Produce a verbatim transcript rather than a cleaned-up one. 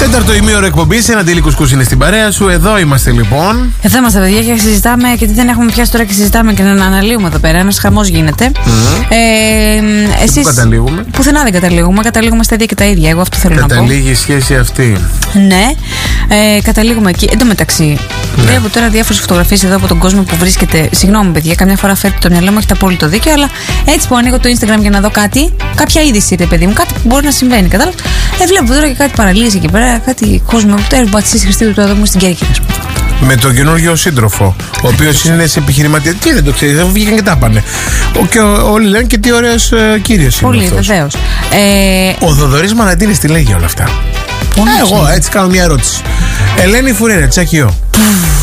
Τέταρτο ημίωρο εκπομπής, ένα Αντίλη Κουσκούς είναι στην παρέα σου. Εδώ είμαστε λοιπόν. Εδώ είμαστε, παιδιά, και συζητάμε. Και τι δεν έχουμε πιάσει τώρα και συζητάμε και να αναλύουμε εδώ πέρα. Ένας χαμός γίνεται. Mm-hmm. Ε, εσείς, πού καταλήγουμε? Πουθενά δεν καταλήγουμε. Καταλήγουμε στα ίδια και τα ίδια. Εγώ αυτό θέλω να πω. Καταλήγει η σχέση αυτή. Ναι, ε, καταλήγουμε εκεί. Εν τω μεταξύ, ναι. Βλέπω τώρα διάφορες φωτογραφίες εδώ από τον κόσμο που βρίσκεται. Συγγνώμη, παιδιά, καμιά φορά φέρνει το μυαλό μου, έχετε απόλυτο δίκιο. Αλλά έτσι που ανοίγω το Instagram για να δω κάτι, κάποια είδηση, ρε παιδί μου, κάτι που μπορεί να συμβαίνει. Κατάλαβα. Ε, βλέπω τώρα και κάτι παραλύσει εκεί πέρα, κάτι κόσμο που τέρμα μπατσί Χριστίδου του εδώ μου στην Κέρκυρα, α πούμε. Με τον καινούργιο σύντροφο, ο οποίος είναι σε επιχειρηματία. Τι δεν το ξέρει, δεν βγήκαν και τα πάνε. Και όλοι λένε και τι ωραίος ε, κύριος είναι. Πολύ, βεβαίως. Ε... Ο Θοδωρής Μανατίνης τι λέγει όλα αυτά. Ε, εγώ έτσι κάνω μια ερώτηση. Ελένη Φουρέρα, Τσακιό.